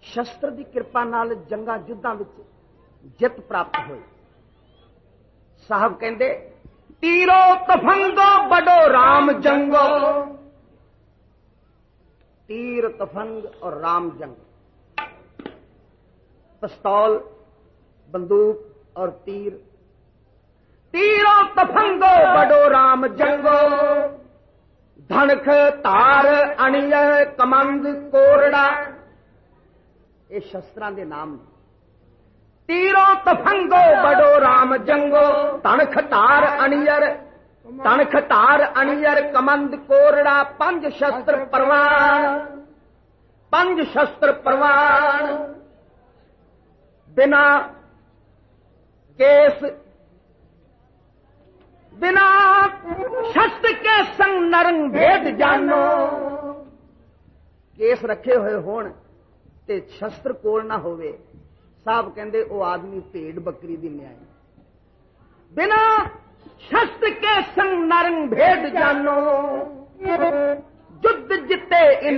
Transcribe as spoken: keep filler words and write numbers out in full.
शस्त्र की कृपा नाल जंगा युद्धां विच जित प्राप्त हुई। साहब कहंदे तीरो तफंगो बड़ो राम जंगो, तीर तफंग और राम जंग, पिस्तौल बंदूक और तीर। तीरो तफंगो बड़ो राम जंगो, धनख तार अणिय कमंद कोरड़ा, ये शस्त्रां दे नाम ने। तीरो तफंगो बड़ो राम जंगो, तणख तार अणियर, तणख तार अणियर कमंद कोरड़ा, पंज शस्त्र परवान, पंज शस्त्र परवान। बिना केस बिना शस्त्र के संग नरंग भेद जानो, केस रखे हुए होण ते शस्त्र कोल ना होवे, साहब कहंदे ओ आदमी भेड़ बकरी दी न्याय। बिना शस्त्र के संग नरंग भेद जानो, युद्ध जिते इन